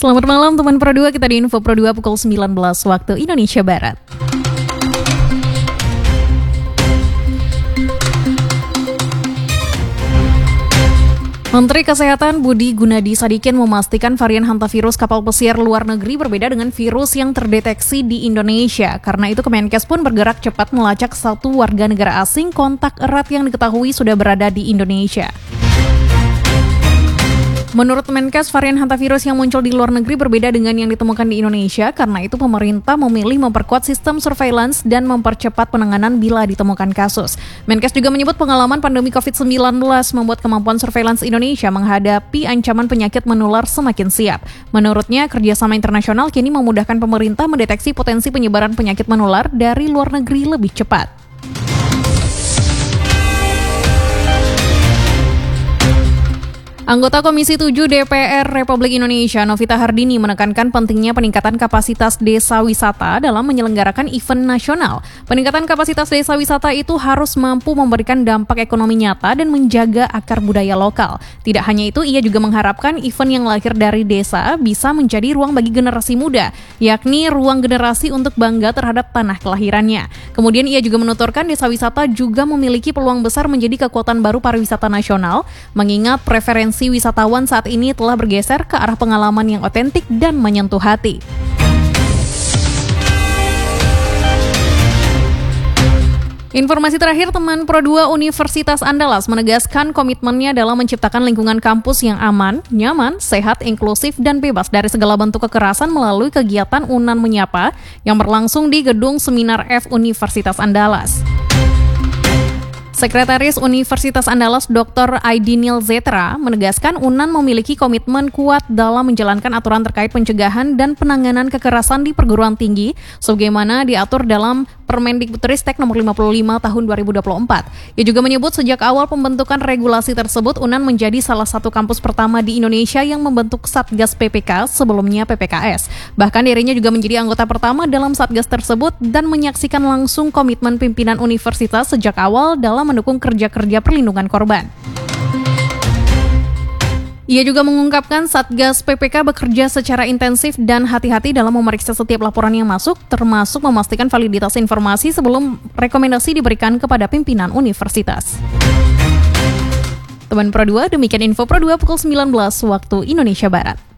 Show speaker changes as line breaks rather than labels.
Selamat malam teman Pro 2, kita di Info Pro 2 pukul 19 waktu Indonesia Barat. Menteri Kesehatan Budi Gunadi Sadikin memastikan varian hantavirus kapal pesiar luar negeri berbeda dengan virus yang terdeteksi di Indonesia. Karena itu Kemenkes pun bergerak cepat melacak satu warga negara asing kontak erat yang diketahui sudah berada di Indonesia. Menurut Kemenkes, varian hantavirus yang muncul di luar negeri berbeda dengan yang ditemukan di Indonesia. Karena itu pemerintah memilih memperkuat sistem surveillance dan mempercepat penanganan bila ditemukan kasus. Menkes juga menyebut pengalaman pandemi COVID-19 membuat kemampuan surveillance Indonesia menghadapi ancaman penyakit menular semakin siap. Menurutnya, kerjasama internasional kini memudahkan pemerintah mendeteksi potensi penyebaran penyakit menular dari luar negeri lebih cepat. Anggota Komisi 7 DPR Republik Indonesia, Novita Hardini, menekankan pentingnya peningkatan kapasitas desa wisata dalam menyelenggarakan event nasional. Peningkatan kapasitas desa wisata itu harus mampu memberikan dampak ekonomi nyata dan menjaga akar budaya lokal. Tidak hanya itu, ia juga mengharapkan event yang lahir dari desa bisa menjadi ruang bagi generasi muda, yakni ruang generasi untuk bangga terhadap tanah kelahirannya. Kemudian ia juga menuturkan desa wisata juga memiliki peluang besar menjadi kekuatan baru pariwisata nasional, mengingat preferensi wisatawan saat ini telah bergeser ke arah pengalaman yang otentik dan menyentuh hati. Informasi terakhir, teman Pro 2, Universitas Andalas menegaskan komitmennya dalam menciptakan lingkungan kampus yang aman, nyaman, sehat, inklusif, dan bebas dari segala bentuk kekerasan melalui kegiatan Unan Menyapa yang berlangsung di Gedung Seminar F Universitas Andalas. Sekretaris Universitas Andalas Dr. Aidinil Zetra menegaskan Unan memiliki komitmen kuat dalam menjalankan aturan terkait pencegahan dan penanganan kekerasan di perguruan tinggi sebagaimana diatur dalam Permendikbudristek nomor 55 tahun 2024. Ia juga menyebut sejak awal pembentukan regulasi tersebut Unan menjadi salah satu kampus pertama di Indonesia yang membentuk Satgas PPK sebelumnya PPKS. Bahkan dirinya juga menjadi anggota pertama dalam Satgas tersebut dan menyaksikan langsung komitmen pimpinan universitas sejak awal dalam mendukung kerja-kerja perlindungan korban. Ia juga mengungkapkan Satgas PPK bekerja secara intensif dan hati-hati dalam memeriksa setiap laporan yang masuk, termasuk memastikan validitas informasi sebelum rekomendasi diberikan kepada pimpinan universitas. Teman Pro 2, demikian Info Pro 2 pukul 19 waktu Indonesia Barat.